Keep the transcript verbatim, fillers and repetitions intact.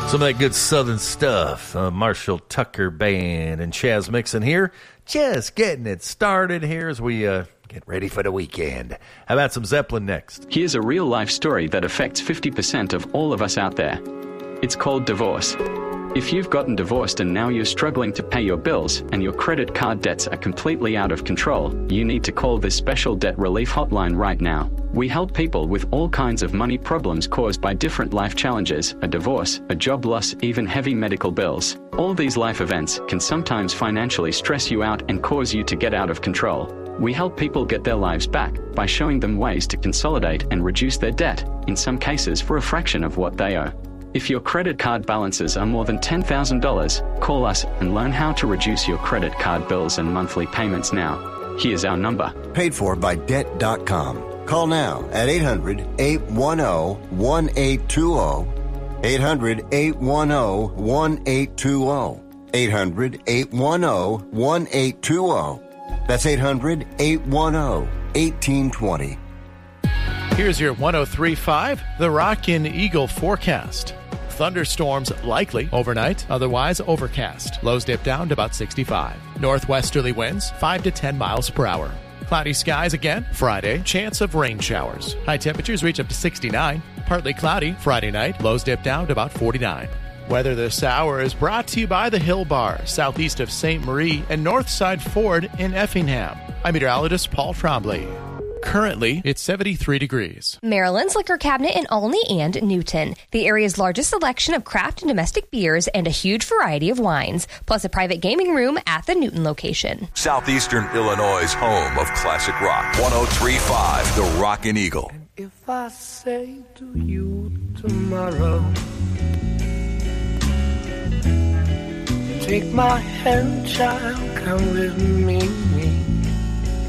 Some of that good southern stuff. Uh, Marshall Tucker Band and Chaz Mixon here. Just getting it started here as we uh, get ready for the weekend. How about some Zeppelin next? Here's a real-life story that affects fifty percent of all of us out there. It's called divorce. If you've gotten divorced and now you're struggling to pay your bills and your credit card debts are completely out of control, you need to call this special debt relief hotline right now. We help people with all kinds of money problems caused by different life challenges, a divorce, a job loss, even heavy medical bills. All these life events can sometimes financially stress you out and cause you to get out of control. We help people get their lives back by showing them ways to consolidate and reduce their debt, in some cases for a fraction of what they owe. If your credit card balances are more than ten thousand dollars, call us and learn how to reduce your credit card bills and monthly payments now. Here's our number. Paid for by debt dot com. Call now at eight hundred, eight one zero, one eight two zero. eight hundred, eight one zero, one eight two zero. eight hundred, eight one zero, one eight two zero. That's eight hundred, eight one zero, one eight two zero. Here's your one oh three point five, the Rockin' Eagle forecast. Thunderstorms likely overnight, otherwise overcast. Lows dip down to about sixty-five. Northwesterly winds five to ten miles per hour. Cloudy skies again Friday, chance of rain showers. High temperatures reach up to sixty-nine. Partly cloudy Friday night, lows dip down to about forty-nine. Weather this hour is brought to you by the Hill Bar, southeast of Saint Marie and Northside Ford in Effingham. I'm meteorologist Paul Trombley. Currently, it's seventy-three degrees. Maryland's Liquor Cabinet in Olney and Newton. The area's largest selection of craft and domestic beers and a huge variety of wines, plus a private gaming room at the Newton location. Southeastern Illinois' home of classic rock. one oh three point five, The Rockin' Eagle. And if I say to you tomorrow, take my hand, child, come with me.